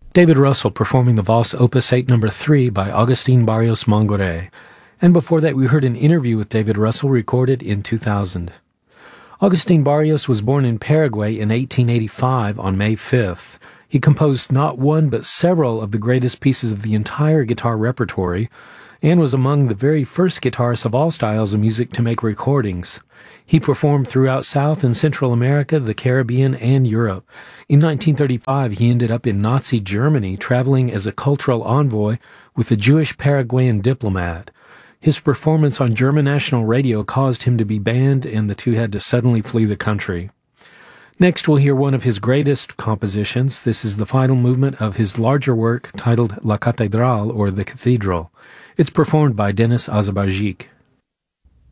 David Russell performing the Valse Opus 8 No. 3 by Agustin Barrios Mangoré. And before that, we heard an interview with David Russell recorded in 2000. Agustin Barrios was born in Paraguay in 1885 on May 5th. He composed not one but several of the greatest pieces of the entire guitar repertory, and was among the very first guitarists of all styles of music to make recordings. He performed throughout South and Central America, the Caribbean, and Europe. In 1935, he ended up in Nazi Germany, traveling as a cultural envoy with a Jewish Paraguayan diplomat. His performance on German national radio caused him to be banned, and the two had to suddenly flee the country. Next, we'll hear one of his greatest compositions. This is the final movement of his larger work titled La Cathédrale, or The Cathedral. It's performed by Denis Azabajic.